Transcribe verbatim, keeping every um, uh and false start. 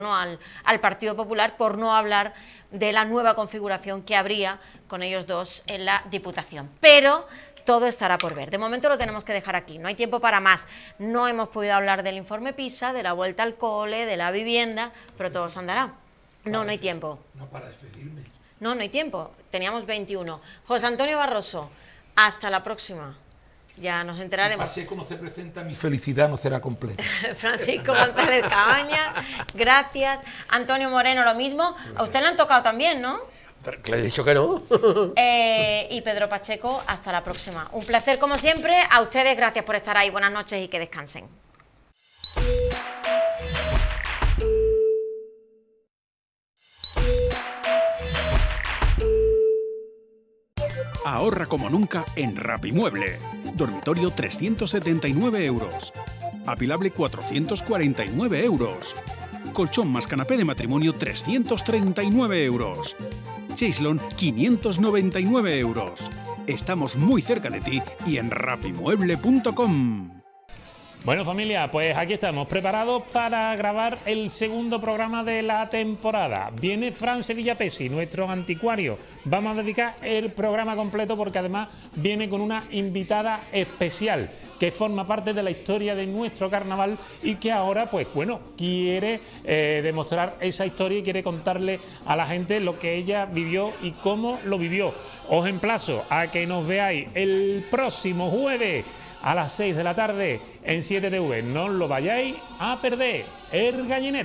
Al, al Partido Popular, por no hablar de la nueva configuración que habría con ellos dos en la Diputación. Pero todo estará por ver. De momento lo tenemos que dejar aquí, no hay tiempo para más. No hemos podido hablar del informe PISA, de la vuelta al cole, de la vivienda, pero todo se andará. No, no hay tiempo. No para despedirme. No, no hay tiempo. Teníamos veintiuno. José Antonio Barroso, hasta la próxima. Ya nos enteraremos. Si Pacheco no se presenta, mi felicidad no será completa. Francisco González Cabañas, gracias. Antonio Moreno, lo mismo. A usted le han tocado también, ¿no? Le he dicho que no. Eh, y Pedro Pacheco, hasta la próxima. Un placer como siempre. A ustedes, gracias por estar ahí. Buenas noches y que descansen. Ahorra como nunca en Rapimueble. Dormitorio trescientos setenta y nueve euros. Apilable cuatrocientos cuarenta y nueve euros. Colchón más canapé de matrimonio trescientos treinta y nueve euros. Chaislon quinientos noventa y nueve euros. Estamos muy cerca de ti y en rapimueble punto com. Bueno, familia, pues aquí estamos preparados para grabar el segundo programa de la temporada. Viene Fran Sevilla Pesi, nuestro anticuario. Vamos a dedicar el programa completo porque además viene con una invitada especial que forma parte de la historia de nuestro carnaval y que ahora, pues bueno, quiere eh, demostrar esa historia y quiere contarle a la gente lo que ella vivió y cómo lo vivió. Os emplazo a que nos veáis el próximo jueves a las seis de la tarde en siete T V. No os lo vayáis a perder. El Gallinero.